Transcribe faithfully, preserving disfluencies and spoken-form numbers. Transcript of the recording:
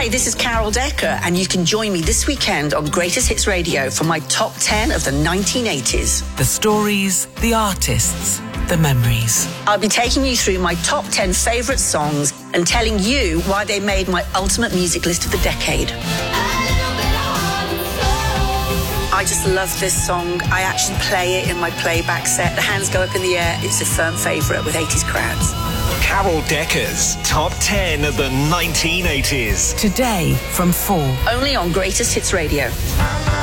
Hi, this is Carol Decker, and you can join me this weekend on Greatest Hits Radio for my top ten of the nineteen eighties. The stories, the artists, the memories. I'll be taking you through my top ten favourite songs and telling you why they made my ultimate music list of the decade. I just love this song. I actually play it in my playback set. The hands go up in the air. It's a firm favourite with eighties crowds. Carol Decker's Top ten of the nineteen eighties. Today from four. Only on Greatest Hits Radio.